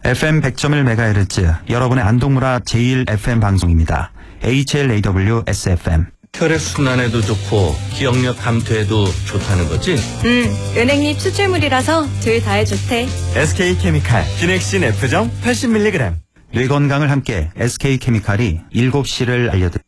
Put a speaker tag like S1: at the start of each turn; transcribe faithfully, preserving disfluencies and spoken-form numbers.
S1: 에프엠 백 점 일 메가헤르츠 여러분의 안동문화 제일 에프엠 방송입니다. 에이치엘에이더블유 에스에프엠.
S2: 혈액순환에도 좋고 기억력 감퇴에도 좋다는 거지?
S3: 음, 은행잎 추출물이라서 둘 다에 좋대.
S4: 에스케이케미칼 기넥신 F정 팔십 밀리그램.
S1: 뇌 건강을 함께 에스케이케미칼이 일곱 시를 알려드립니다.